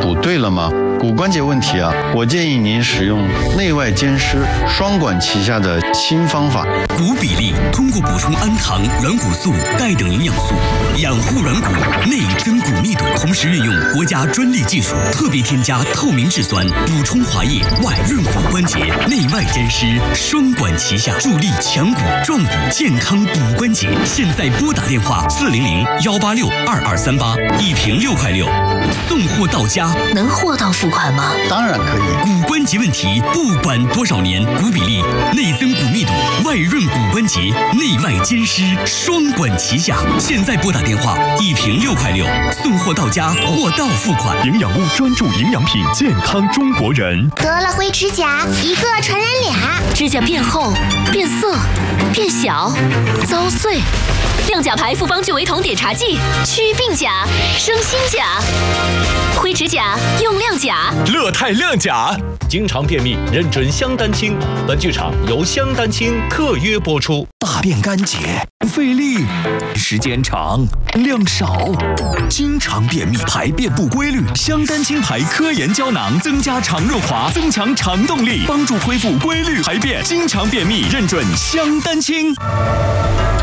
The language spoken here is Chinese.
补对了吗？骨关节问题啊，我建议您使用内外兼施双管齐下的新方法。 骨比例通过补充氨糖、软骨素、钙等营养素，养护软骨，内增骨密度，同时运用国家专利技术，特别添加透明质酸，补充滑液，外润骨关节，内外兼施，双管齐下，助力强骨壮骨，健康补关节。现在拨打电话400-186-2238，一瓶6块6，送货到家。 能货到付款吗？ 当然可以。 骨关节问题不管多少年，骨比例、内增骨密度、外润骨关节，内外兼施，双管齐下。现在拨打电话，一瓶6块6，送货到家，货到付款。 营养屋专注营养品，健康中国人。 得了灰指甲，一个传染俩， 指甲变厚、变色、变小、遭碎。亮甲牌复方聚维酮碘茶剂，祛病甲，生新甲。灰指甲用亮甲。 乐泰亮甲，经常便秘，认准香丹清。本剧场由香丹清特约播出。 大便干结，费力，时间长，量少，经常便秘，排便不规律。香丹清牌科研胶囊增加肠润滑，增强肠动力，帮助恢复规律排便。经常便秘，认准香丹清。